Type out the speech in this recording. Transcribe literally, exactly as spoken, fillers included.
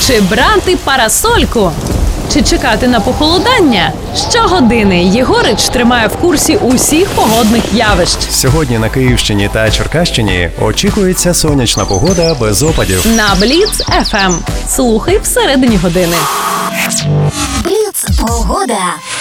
Чи брати парасольку? Чи чекати на похолодання? Щогодини Єгорич тримає в курсі усіх погодних явищ. Сьогодні на Київщині та Черкащині очікується сонячна погода без опадів. На Бліц еф ем. Слухай всередині години. Бліц погода.